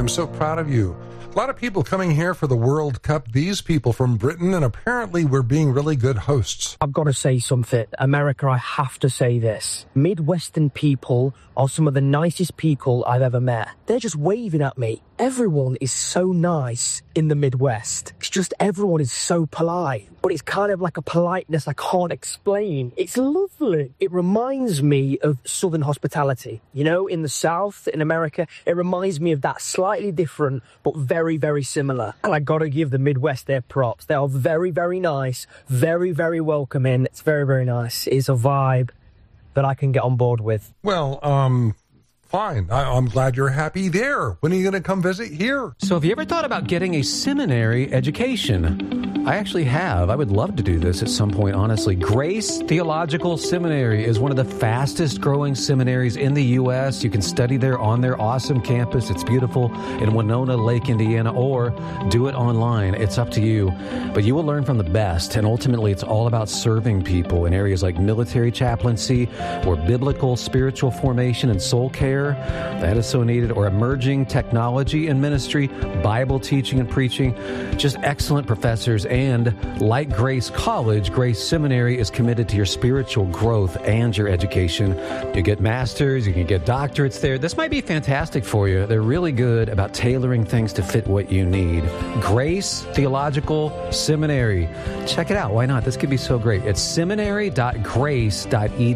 I'm so proud of you. A lot of people coming here for the World Cup. These people from Britain, and apparently we're being really good hosts. I've got to say something. America, I have to say this. Midwestern people are some of the nicest people I've ever met. They're just waving at me. Everyone is so nice in the Midwest. It's just everyone is so polite. But it's kind of like a politeness I can't explain. It's lovely. It reminds me of Southern hospitality. You know, in the South, in America, it reminds me of that, slightly different, but very, very similar. And I gotta give the Midwest their props. They are very, very nice, very, very welcoming. It's very, very nice. It's a vibe that I can get on board with. Well, fine. I'm glad you're happy there. When are you going to come visit here? So have you ever thought about getting a seminary education? I actually have. I would love to do this at some point, honestly. Grace Theological Seminary is one of the fastest growing seminaries in the U.S. You can study there on their awesome campus. It's beautiful in Winona Lake, Indiana, or do it online. It's up to you. But you will learn from the best, and ultimately it's all about serving people in areas like military chaplaincy or biblical spiritual formation and soul care. That is so needed, or emerging technology and ministry, Bible teaching and preaching. Just excellent professors, and like Grace College, Grace Seminary is committed to your spiritual growth and your education. You get masters, you can get doctorates there. This might be fantastic for you. They're really good about tailoring things to fit what you need. Grace Theological Seminary. Check it out. Why not? This could be so great. It's seminary.grace.edu.